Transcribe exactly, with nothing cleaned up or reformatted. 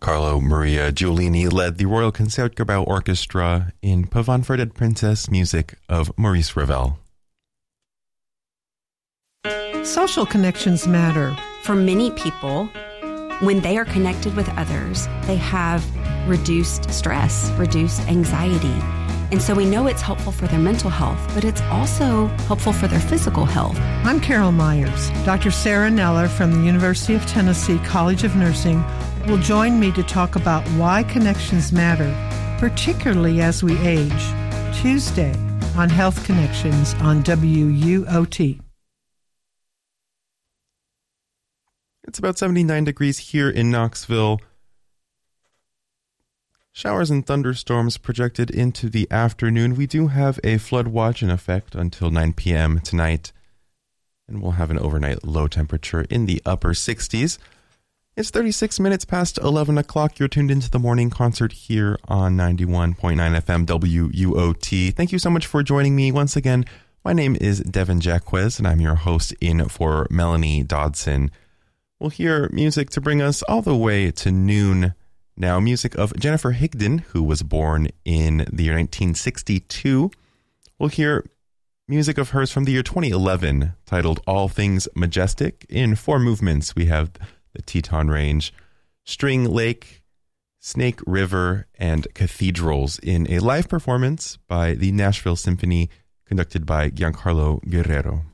Carlo Maria Giulini led the Royal Concertgebouw Orchestra in Pavan for Dead Princess, music of Maurice Ravel. Social connections matter. For many people, when they are connected with others, they have reduced stress, reduced anxiety. And so we know it's helpful for their mental health, but it's also helpful for their physical health. I'm Carol Myers. Doctor Sarah Neller from the University of Tennessee College of Nursing will join me to talk about why connections matter, particularly as we age. Tuesday on Health Connections on W U O T. It's about seventy-nine degrees here in Knoxville. Showers and thunderstorms projected into the afternoon. We do have a flood watch in effect until nine p.m. tonight, and we'll have an overnight low temperature in the upper sixties. It's thirty-six minutes past eleven o'clock. You're tuned into the morning concert here on ninety-one point nine F M W U O T. Thank you so much for joining me once again. My name is Devin Jacquez, and I'm your host in for Melanie Dodson. We'll hear music to bring us all the way to noon. Now, music of Jennifer Higdon, who was born in the year nineteen sixty-two. We'll hear music of hers from the year twenty eleven, titled All Things Majestic. In four movements, we have the Teton Range, String Lake, Snake River, and Cathedrals in a live performance by the Nashville Symphony, conducted by Giancarlo Guerrero.